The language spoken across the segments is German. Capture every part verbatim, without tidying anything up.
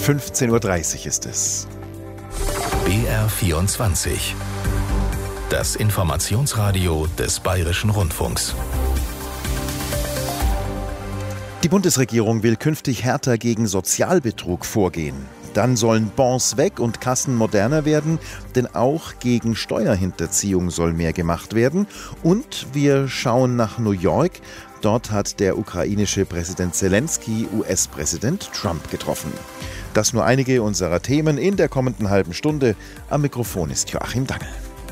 fünfzehn Uhr dreißig ist es. B R vierundzwanzig. Das Informationsradio des Bayerischen Rundfunks. Die Bundesregierung will künftig härter gegen Sozialbetrug vorgehen. Dann sollen Bons weg und Kassen moderner werden, denn auch gegen Steuerhinterziehung soll mehr gemacht werden. Und wir schauen nach New York. Dort hat der ukrainische Präsident Zelensky U S-Präsident Trump getroffen. Das nur einige unserer Themen in der kommenden halben Stunde. Am Mikrofon ist Joachim Dangel.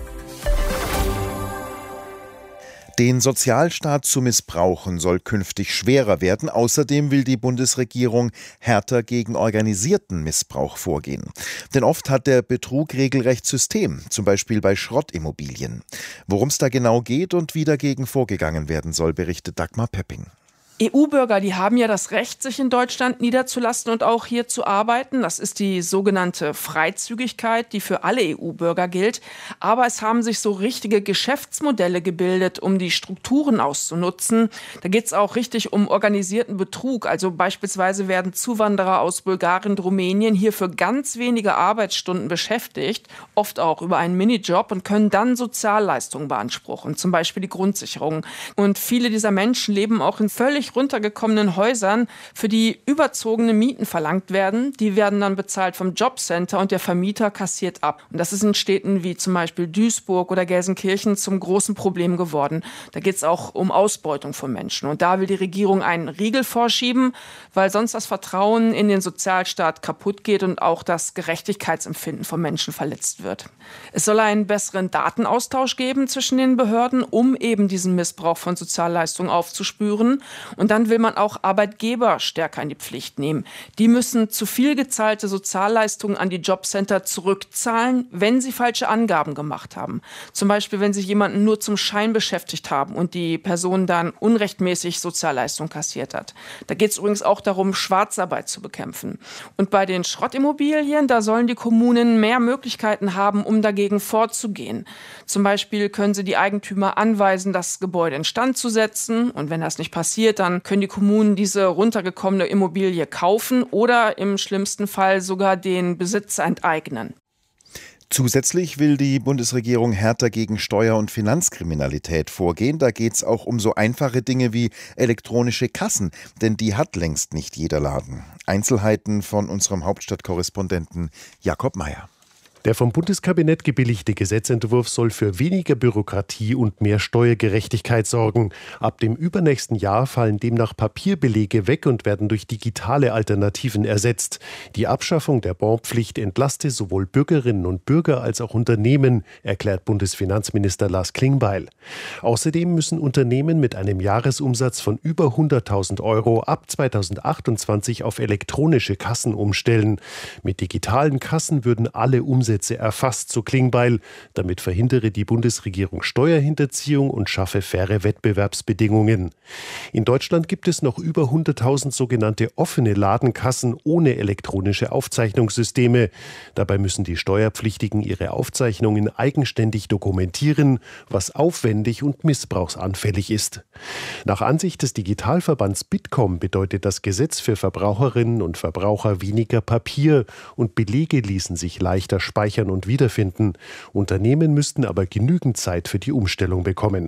Den Sozialstaat zu missbrauchen soll künftig schwerer werden. Außerdem will die Bundesregierung härter gegen organisierten Missbrauch vorgehen. Denn oft hat der Betrug regelrecht System, zum Beispiel bei Schrottimmobilien. Worum es da genau geht und wie dagegen vorgegangen werden soll, berichtet Dagmar Pepping. E U-Bürger, die haben ja das Recht, sich in Deutschland niederzulassen und auch hier zu arbeiten. Das ist die sogenannte Freizügigkeit, die für alle E U-Bürger gilt. Aber es haben sich so richtige Geschäftsmodelle gebildet, um die Strukturen auszunutzen. Da geht es auch richtig um organisierten Betrug. Also beispielsweise werden Zuwanderer aus Bulgarien und Rumänien hier für ganz wenige Arbeitsstunden beschäftigt, oft auch über einen Minijob, und können dann Sozialleistungen beanspruchen, zum Beispiel die Grundsicherung. Und viele dieser Menschen leben auch in völlig runtergekommenen Häusern, für die überzogene Mieten verlangt werden. Die werden dann bezahlt vom Jobcenter und der Vermieter kassiert ab. Und das ist in Städten wie zum Beispiel Duisburg oder Gelsenkirchen zum großen Problem geworden. Da geht es auch um Ausbeutung von Menschen. Und da will die Regierung einen Riegel vorschieben, weil sonst das Vertrauen in den Sozialstaat kaputt geht und auch das Gerechtigkeitsempfinden von Menschen verletzt wird. Es soll einen besseren Datenaustausch geben zwischen den Behörden, um eben diesen Missbrauch von Sozialleistungen aufzuspüren. Und dann will man auch Arbeitgeber stärker in die Pflicht nehmen. Die müssen zu viel gezahlte Sozialleistungen an die Jobcenter zurückzahlen, wenn sie falsche Angaben gemacht haben. Zum Beispiel, wenn sie jemanden nur zum Schein beschäftigt haben und die Person dann unrechtmäßig Sozialleistungen kassiert hat. Da geht es übrigens auch darum, Schwarzarbeit zu bekämpfen. Und bei den Schrottimmobilien, da sollen die Kommunen mehr Möglichkeiten haben, um dagegen vorzugehen. Zum Beispiel können sie die Eigentümer anweisen, das Gebäude instand zu setzen. Und wenn das nicht passiert, dann können die Kommunen diese runtergekommene Immobilie kaufen oder im schlimmsten Fall sogar den Besitzer enteignen. Zusätzlich will die Bundesregierung härter gegen Steuer- und Finanzkriminalität vorgehen. Da geht es auch um so einfache Dinge wie elektronische Kassen, denn die hat längst nicht jeder Laden. Einzelheiten von unserem Hauptstadtkorrespondenten Jakob Mayer. Der vom Bundeskabinett gebilligte Gesetzentwurf soll für weniger Bürokratie und mehr Steuergerechtigkeit sorgen. Ab dem übernächsten Jahr fallen demnach Papierbelege weg und werden durch digitale Alternativen ersetzt. Die Abschaffung der Bonpflicht entlaste sowohl Bürgerinnen und Bürger als auch Unternehmen, erklärt Bundesfinanzminister Lars Klingbeil. Außerdem müssen Unternehmen mit einem Jahresumsatz von über hunderttausend Euro ab zweitausendachtundzwanzig auf elektronische Kassen umstellen. Mit digitalen Kassen würden alle Umsätze erfasst, so Klingbeil. Damit verhindere die Bundesregierung Steuerhinterziehung und schaffe faire Wettbewerbsbedingungen. In Deutschland gibt es noch über hunderttausend sogenannte offene Ladenkassen ohne elektronische Aufzeichnungssysteme. Dabei müssen die Steuerpflichtigen ihre Aufzeichnungen eigenständig dokumentieren, was aufwendig und missbrauchsanfällig ist. Nach Ansicht des Digitalverbands Bitkom bedeutet das Gesetz für Verbraucherinnen und Verbraucher weniger Papier und Belege ließen sich leichter speichern und wiederfinden. Unternehmen müssten aber genügend Zeit für die Umstellung bekommen.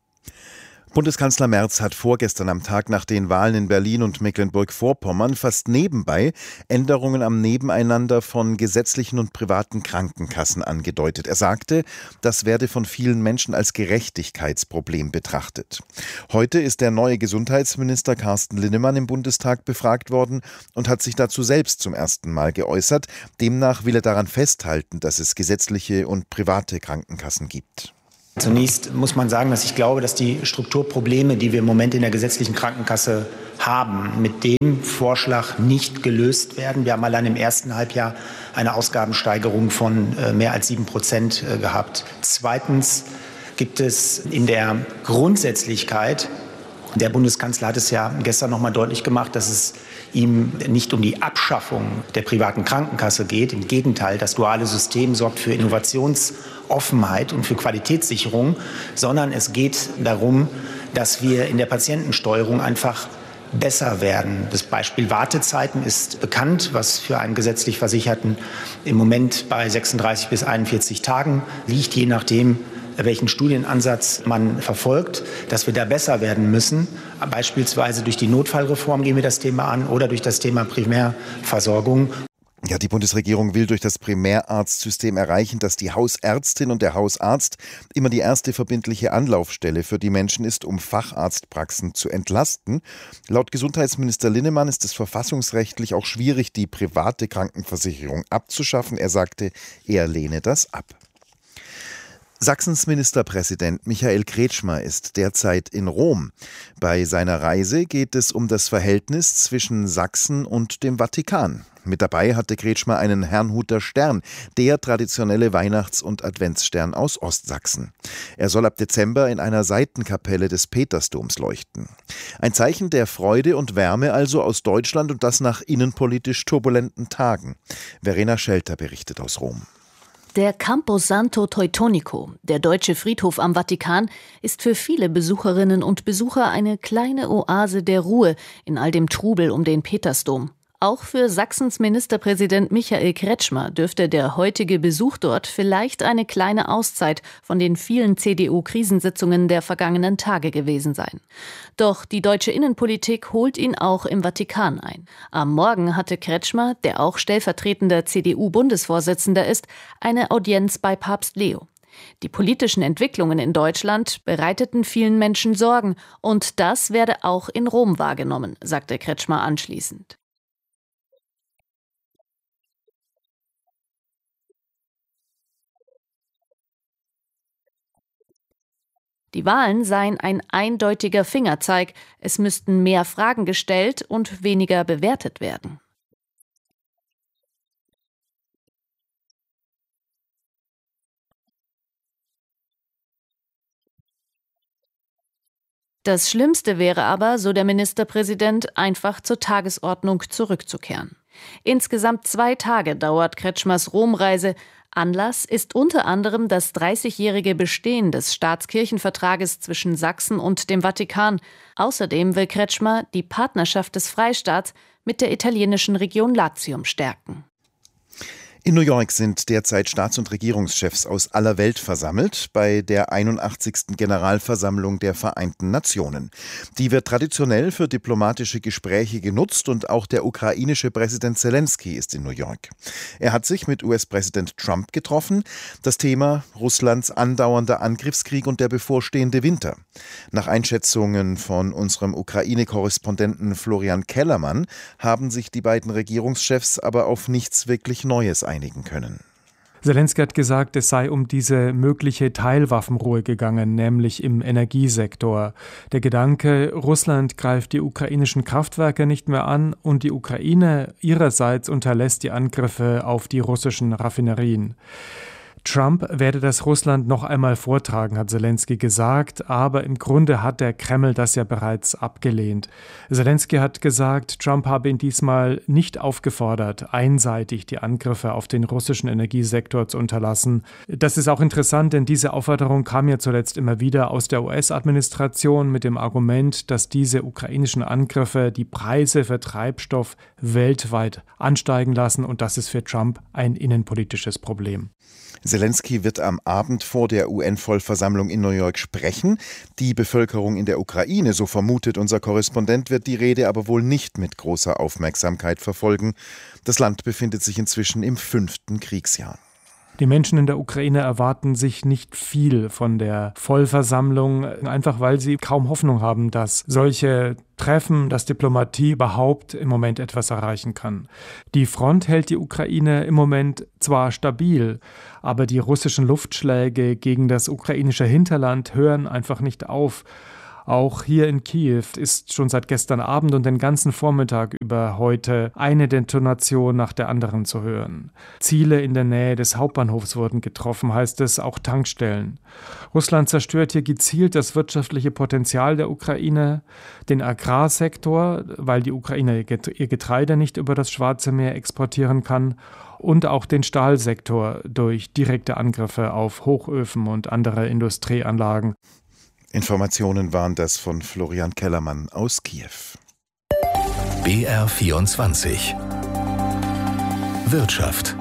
Bundeskanzler Merz hat vorgestern am Tag nach den Wahlen in Berlin und Mecklenburg-Vorpommern fast nebenbei Änderungen am Nebeneinander von gesetzlichen und privaten Krankenkassen angedeutet. Er sagte, das werde von vielen Menschen als Gerechtigkeitsproblem betrachtet. Heute ist der neue Gesundheitsminister Carsten Linnemann im Bundestag befragt worden und hat sich dazu selbst zum ersten Mal geäußert. Demnach will er daran festhalten, dass es gesetzliche und private Krankenkassen gibt. Zunächst muss man sagen, dass ich glaube, dass die Strukturprobleme, die wir im Moment in der gesetzlichen Krankenkasse haben, mit dem Vorschlag nicht gelöst werden. Wir haben allein im ersten Halbjahr eine Ausgabensteigerung von mehr als sieben Prozent gehabt. Zweitens gibt es in der Grundsätzlichkeit, der Bundeskanzler hat es ja gestern noch mal deutlich gemacht, dass es ihm nicht um die Abschaffung der privaten Krankenkasse geht. Im Gegenteil, das duale System sorgt für Innovationsoffenheit und für Qualitätssicherung, sondern es geht darum, dass wir in der Patientensteuerung einfach besser werden. Das Beispiel Wartezeiten ist bekannt, was für einen gesetzlich Versicherten im Moment bei sechsunddreißig bis einundvierzig Tagen liegt, je nachdem, welchen Studienansatz man verfolgt, dass wir da besser werden müssen. Beispielsweise durch die Notfallreform gehen wir das Thema an oder durch das Thema Primärversorgung. Ja, die Bundesregierung will durch das Primärarztsystem erreichen, dass die Hausärztin und der Hausarzt immer die erste verbindliche Anlaufstelle für die Menschen ist, um Facharztpraxen zu entlasten. Laut Gesundheitsminister Linnemann ist es verfassungsrechtlich auch schwierig, die private Krankenversicherung abzuschaffen. Er sagte, er lehne das ab. Sachsens Ministerpräsident Michael Kretschmer ist derzeit in Rom. Bei seiner Reise geht es um das Verhältnis zwischen Sachsen und dem Vatikan. Mit dabei hatte Kretschmer einen Herrnhuter Stern, der traditionelle Weihnachts- und Adventsstern aus Ostsachsen. Er soll ab Dezember in einer Seitenkapelle des Petersdoms leuchten. Ein Zeichen der Freude und Wärme also aus Deutschland und das nach innenpolitisch turbulenten Tagen. Verena Schelter berichtet aus Rom. Der Campo Santo Teutonico, der deutsche Friedhof am Vatikan, ist für viele Besucherinnen und Besucher eine kleine Oase der Ruhe in all dem Trubel um den Petersdom. Auch für Sachsens Ministerpräsident Michael Kretschmer dürfte der heutige Besuch dort vielleicht eine kleine Auszeit von den vielen C D U-Krisensitzungen der vergangenen Tage gewesen sein. Doch die deutsche Innenpolitik holt ihn auch im Vatikan ein. Am Morgen hatte Kretschmer, der auch stellvertretender C D U-Bundesvorsitzender ist, eine Audienz bei Papst Leo. Die politischen Entwicklungen in Deutschland bereiteten vielen Menschen Sorgen und das werde auch in Rom wahrgenommen, sagte Kretschmer anschließend. Die Wahlen seien ein eindeutiger Fingerzeig. Es müssten mehr Fragen gestellt und weniger bewertet werden. Das Schlimmste wäre aber, so der Ministerpräsident, einfach zur Tagesordnung zurückzukehren. Insgesamt zwei Tage dauert Kretschmers Romreise. Anlass ist unter anderem das dreißigjährige Bestehen des Staatskirchenvertrages zwischen Sachsen und dem Vatikan. Außerdem will Kretschmer die Partnerschaft des Freistaats mit der italienischen Region Latium stärken. In New York sind derzeit Staats- und Regierungschefs aus aller Welt versammelt bei der einundachtzigsten Generalversammlung der Vereinten Nationen. Die wird traditionell für diplomatische Gespräche genutzt und auch der ukrainische Präsident Zelensky ist in New York. Er hat sich mit U S-Präsident Trump getroffen. Das Thema Russlands andauernder Angriffskrieg und der bevorstehende Winter. Nach Einschätzungen von unserem Ukraine-Korrespondenten Florian Kellermann haben sich die beiden Regierungschefs aber auf nichts wirklich Neues einigen können. Zelensky hat gesagt, es sei um diese mögliche Teilwaffenruhe gegangen, nämlich im Energiesektor. Der Gedanke, Russland greift die ukrainischen Kraftwerke nicht mehr an und die Ukraine ihrerseits unterlässt die Angriffe auf die russischen Raffinerien. Trump werde das Russland noch einmal vortragen, hat Zelensky gesagt, aber im Grunde hat der Kreml das ja bereits abgelehnt. Zelensky hat gesagt, Trump habe ihn diesmal nicht aufgefordert, einseitig die Angriffe auf den russischen Energiesektor zu unterlassen. Das ist auch interessant, denn diese Aufforderung kam ja zuletzt immer wieder aus der U S-Administration mit dem Argument, dass diese ukrainischen Angriffe die Preise für Treibstoff weltweit ansteigen lassen und das ist für Trump ein innenpolitisches Problem. Zelensky wird am Abend vor der U N-Vollversammlung in New York sprechen. Die Bevölkerung in der Ukraine, so vermutet unser Korrespondent, wird die Rede aber wohl nicht mit großer Aufmerksamkeit verfolgen. Das Land befindet sich inzwischen im fünften Kriegsjahr. Die Menschen in der Ukraine erwarten sich nicht viel von der Vollversammlung, einfach weil sie kaum Hoffnung haben, dass solche Treffen, dass Diplomatie überhaupt im Moment etwas erreichen kann. Die Front hält die Ukraine im Moment zwar stabil, aber die russischen Luftschläge gegen das ukrainische Hinterland hören einfach nicht auf. Auch hier in Kiew ist schon seit gestern Abend und den ganzen Vormittag über heute eine Detonation nach der anderen zu hören. Ziele in der Nähe des Hauptbahnhofs wurden getroffen, heißt es, auch Tankstellen. Russland zerstört hier gezielt das wirtschaftliche Potenzial der Ukraine, den Agrarsektor, weil die Ukraine ihr Getreide nicht über das Schwarze Meer exportieren kann, und auch den Stahlsektor durch direkte Angriffe auf Hochöfen und andere Industrieanlagen. Informationen waren das von Florian Kellermann aus Kiew. B R vierundzwanzig Wirtschaft.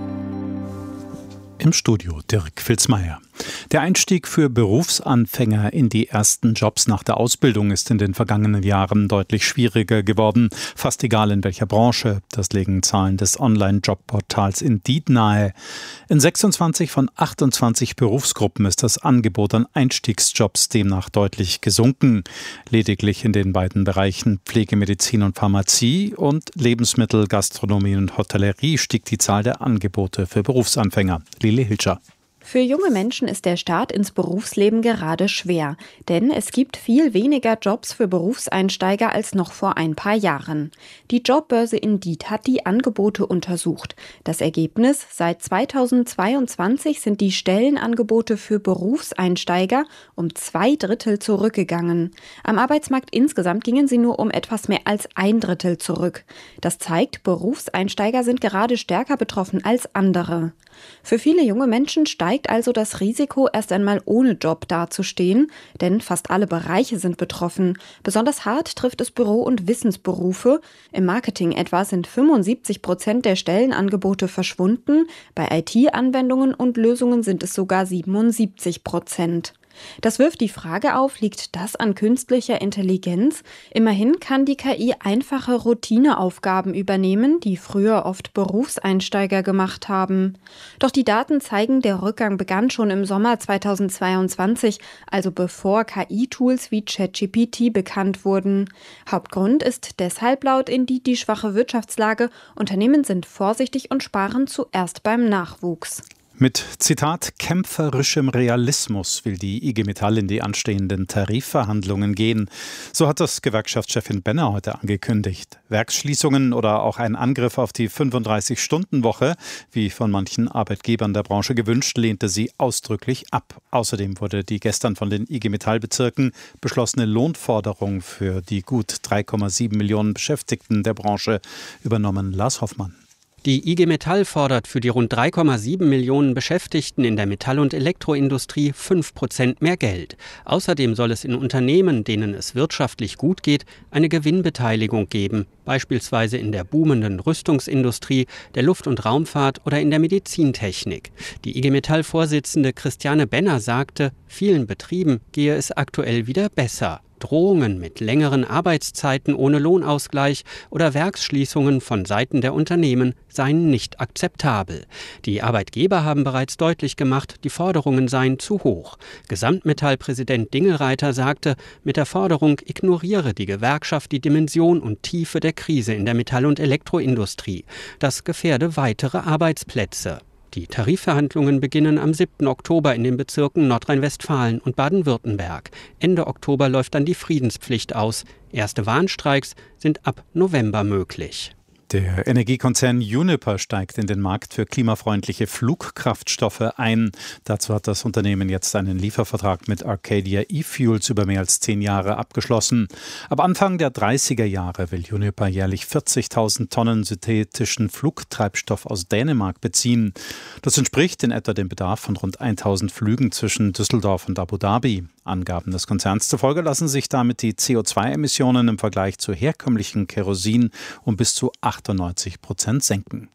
Im Studio Dirk Filzmeier. Der Einstieg für Berufsanfänger in die ersten Jobs nach der Ausbildung ist in den vergangenen Jahren deutlich schwieriger geworden. Fast egal in welcher Branche, das legen Zahlen des Online-Jobportals Indeed nahe. In sechsundzwanzig von achtundzwanzig Berufsgruppen ist das Angebot an Einstiegsjobs demnach deutlich gesunken. Lediglich in den beiden Bereichen Pflege, Medizin und Pharmazie und Lebensmittel, Gastronomie und Hotellerie stieg die Zahl der Angebote für Berufsanfänger. Lili Hilscher. Für junge Menschen ist der Start ins Berufsleben gerade schwer, denn es gibt viel weniger Jobs für Berufseinsteiger als noch vor ein paar Jahren. Die Jobbörse Indeed hat die Angebote untersucht. Das Ergebnis: Seit zweitausendzweiundzwanzig sind die Stellenangebote für Berufseinsteiger um zwei Drittel zurückgegangen. Am Arbeitsmarkt insgesamt gingen sie nur um etwas mehr als ein Drittel zurück. Das zeigt, Berufseinsteiger sind gerade stärker betroffen als andere. Für viele junge Menschen steigt also das Risiko, erst einmal ohne Job dazustehen, denn fast alle Bereiche sind betroffen. Besonders hart trifft es Büro- und Wissensberufe. Im Marketing etwa sind fünfundsiebzig Prozent der Stellenangebote verschwunden. Bei I T-Anwendungen und Lösungen sind es sogar siebenundsiebzig Prozent. Das wirft die Frage auf, liegt das an künstlicher Intelligenz? Immerhin kann die K I einfache Routineaufgaben übernehmen, die früher oft Berufseinsteiger gemacht haben. Doch die Daten zeigen, der Rückgang begann schon im Sommer zweitausendzweiundzwanzig, also bevor K I-Tools wie ChatGPT bekannt wurden. Hauptgrund ist deshalb laut Indeed die schwache Wirtschaftslage. Unternehmen sind vorsichtig und sparen zuerst beim Nachwuchs. Mit, Zitat, kämpferischem Realismus will die I G Metall in die anstehenden Tarifverhandlungen gehen. So hat das Gewerkschaftschefin Benner heute angekündigt. Werksschließungen oder auch ein Angriff auf die fünfunddreißig-Stunden-Woche, wie von manchen Arbeitgebern der Branche gewünscht, lehnte sie ausdrücklich ab. Außerdem wurde die gestern von den I G Metall-Bezirken beschlossene Lohnforderung für die gut drei Komma sieben Millionen Beschäftigten der Branche übernommen. Lars Hoffmann. Die I G Metall fordert für die rund drei Komma sieben Millionen Beschäftigten in der Metall- und Elektroindustrie fünf Prozent mehr Geld. Außerdem soll es in Unternehmen, denen es wirtschaftlich gut geht, eine Gewinnbeteiligung geben, beispielsweise in der boomenden Rüstungsindustrie, der Luft- und Raumfahrt oder in der Medizintechnik. Die I G Metall-Vorsitzende Christiane Benner sagte, vielen Betrieben gehe es aktuell wieder besser. Drohungen mit längeren Arbeitszeiten ohne Lohnausgleich oder Werksschließungen von Seiten der Unternehmen seien nicht akzeptabel. Die Arbeitgeber haben bereits deutlich gemacht, die Forderungen seien zu hoch. Gesamtmetall-Präsident Dingelreiter sagte, mit der Forderung ignoriere die Gewerkschaft die Dimension und Tiefe der Krise in der Metall- und Elektroindustrie. Das gefährde weitere Arbeitsplätze. Die Tarifverhandlungen beginnen am siebten Oktober in den Bezirken Nordrhein-Westfalen und Baden-Württemberg. Ende Oktober läuft dann die Friedenspflicht aus. Erste Warnstreiks sind ab November möglich. Der Energiekonzern Uniper steigt in den Markt für klimafreundliche Flugkraftstoffe ein. Dazu hat das Unternehmen jetzt einen Liefervertrag mit Arcadia E-Fuels über mehr als zehn Jahre abgeschlossen. Ab Anfang der dreißiger Jahre will Uniper jährlich vierzigtausend Tonnen synthetischen Flugtreibstoff aus Dänemark beziehen. Das entspricht in etwa dem Bedarf von rund tausend Flügen zwischen Düsseldorf und Abu Dhabi. Angaben des Konzerns zufolge lassen sich damit die C O zwei Emissionen im Vergleich zu herkömmlichem Kerosin um bis zu achtundneunzig Prozent senken.